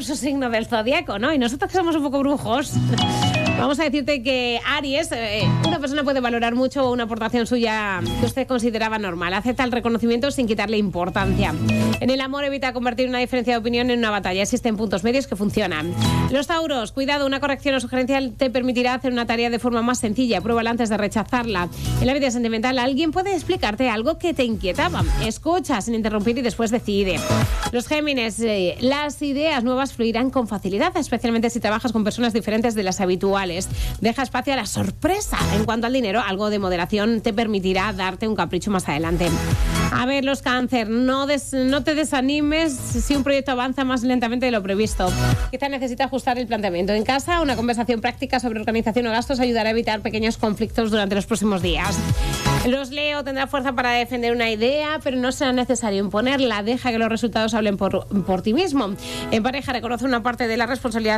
su signo del zodiaco, ¿no? Y nosotros que somos un poco brujos, vamos a decirte que Aries, una persona puede valorar mucho una aportación suya que usted consideraba normal. Acepta el reconocimiento sin quitarle importancia. En el amor evita convertir una diferencia de opinión en una batalla. Existen puntos medios que funcionan. Los Tauros, cuidado, una corrección o sugerencia te permitirá hacer una tarea de forma más sencilla. Pruébala antes de rechazarla. En la vida sentimental, alguien puede explicarte algo que te inquietaba. Escucha sin interrumpir y después decide. Los Géminis, las ideas nuevas fluirán con facilidad, especialmente si trabajas con personas diferentes de las habituales. Deja espacio a la sorpresa. En cuanto al dinero, algo de moderación te permitirá darte un capricho más adelante. A ver, los Cáncer, no te desanimes si un proyecto avanza más lentamente de lo previsto. Quizá necesita ajustar el planteamiento. En casa, una conversación práctica sobre organización o gastos ayudará a evitar pequeños conflictos durante los próximos días. Los Leo, tendrá fuerza para defender una idea, pero no será necesario imponerla. Deja que los resultados hablen por ti mismo. En pareja, reconoce una parte de la responsabilidad.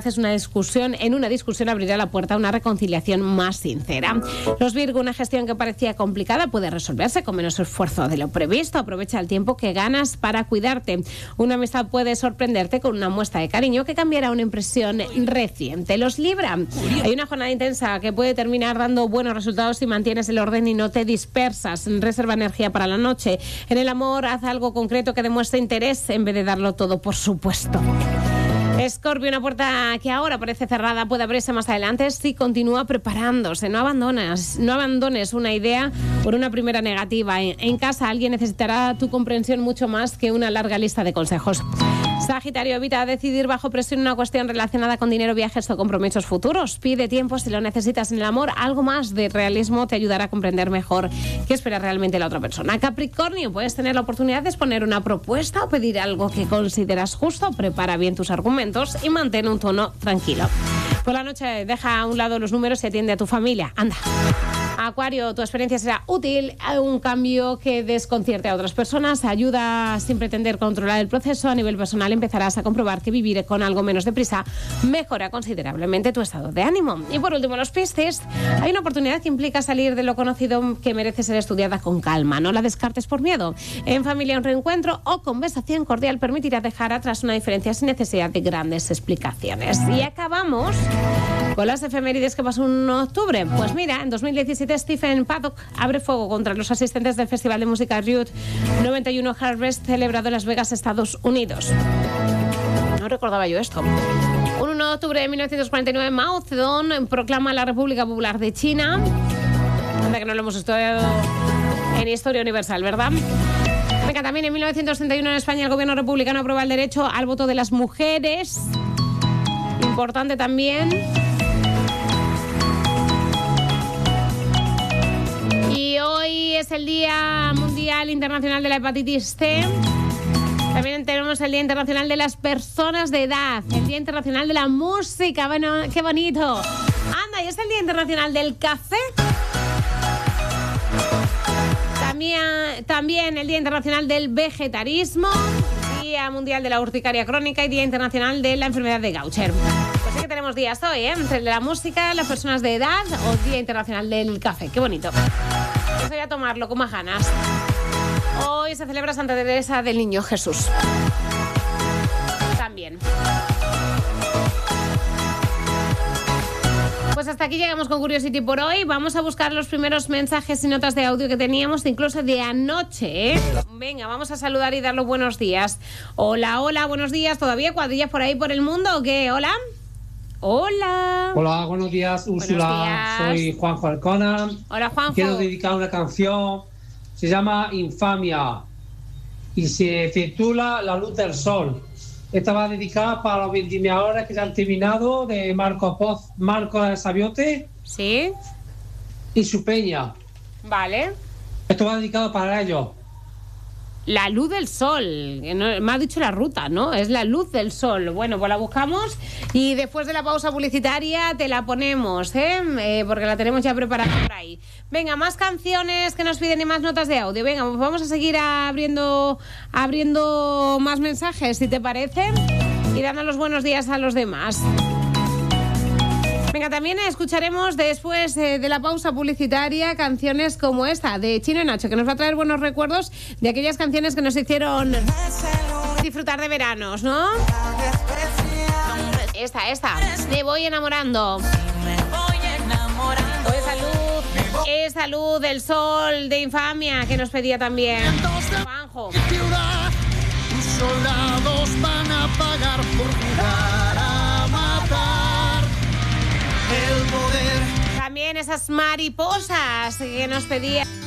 En una discusión abrirá la puerta a una reconciliación más sincera. Los Virgo, una gestión que parecía complicada puede resolverse con menos esfuerzo de lo previsto. Aprovecha el tiempo que ganas para cuidarte. Una amistad puede sorprenderte con una muestra de cariño que cambiará una impresión reciente. Los Libra, hay una jornada intensa que puede terminar dando buenos resultados si mantienes el orden y no te dispersas. Reserva energía para la noche. En el amor, haz algo concreto que demuestre interés en vez de darlo todo por supuesto. Escorpio, una puerta que ahora parece cerrada puede abrirse más adelante si continúa preparándose. No abandones una idea por una primera negativa. En casa alguien necesitará tu comprensión mucho más que una larga lista de consejos. Sagitario, evita decidir bajo presión una cuestión relacionada con dinero, viajes o compromisos futuros. Pide tiempo si lo necesitas. En el amor, algo más de realismo te ayudará a comprender mejor qué espera realmente la otra persona. Capricornio, puedes tener la oportunidad de exponer una propuesta o pedir algo que consideras justo. Prepara bien tus argumentos y mantén un tono tranquilo. Por la noche, deja a un lado los números y atiende a tu familia. Anda. Acuario, tu experiencia será útil a un cambio que desconcierte a otras personas. Ayuda sin pretender controlar el proceso. A nivel personal empezarás a comprobar que vivir con algo menos de prisa mejora considerablemente tu estado de ánimo. Y por último, los Piscis. Hay una oportunidad que implica salir de lo conocido que merece ser estudiada con calma. No la descartes por miedo. En familia, un reencuentro o conversación cordial permitirá dejar atrás una diferencia sin necesidad de grandes explicaciones. Y acabamos con las efemérides que pasó en octubre. Pues mira, en 2017 Stephen Paddock abre fuego contra los asistentes del Festival de Música Route 91 Harvest celebrado en Las Vegas, Estados Unidos. No recordaba yo esto. Un 1 de octubre de 1949 Mao Zedong proclama la República Popular de China. Anda que no lo hemos estudiado en Historia Universal, ¿verdad? Venga, también en 1931 en España el gobierno republicano aprueba el derecho al voto de las mujeres. Importante también. Y hoy es el Día Mundial Internacional de la Hepatitis C. También tenemos el Día Internacional de las Personas de Edad. El Día Internacional de la Música. Bueno, qué bonito. Anda, y es el Día Internacional del Café. También el Día Internacional del Vegetarismo. Día Mundial de la Urticaria Crónica y Día Internacional de la Enfermedad de Gaucher. Pues sí que tenemos días hoy, entre la música, las personas de edad o Día Internacional del Café. Qué bonito. Pues voy a tomarlo con más ganas. Hoy se celebra Santa Teresa del Niño Jesús. También. Pues hasta aquí llegamos con Curiosity por hoy. Vamos a buscar los primeros mensajes y notas de audio que teníamos, incluso de anoche, ¿eh? Venga, vamos a saludar y dar los buenos días. Hola, hola, buenos días. ¿Todavía cuadrillas por ahí por el mundo o qué? ¿Hola? Hola. Hola, buenos días, Úrsula. Soy Juanjo Alcona. Hola, Juanjo. Quiero dedicar una canción. Se llama Infamia y se titula La Luz del Sol. Esta va dedicada para los vendimiadores que ya han terminado, de Marco Sabiote. Sí. Y su peña. Vale. Esto va dedicado para ellos. La Luz del Sol. Me ha dicho la ruta, ¿no? Es La Luz del Sol. Bueno, pues la buscamos y después de la pausa publicitaria te la ponemos, porque la tenemos ya preparada por ahí. Venga, más canciones que nos piden y más notas de audio. Venga, pues vamos a seguir abriendo más mensajes, si te parece, y dando los buenos días a los demás. Venga, también escucharemos después de la pausa publicitaria canciones como esta de Chino y Nacho, que nos va a traer buenos recuerdos de aquellas canciones que nos hicieron disfrutar de veranos, ¿no? esta. Me voy enamorando. Esa luz del sol de Infamia que nos pedía también Juanjo. Tus soldados van a pagar por jugar a matar el poder. También esas mariposas que nos pedía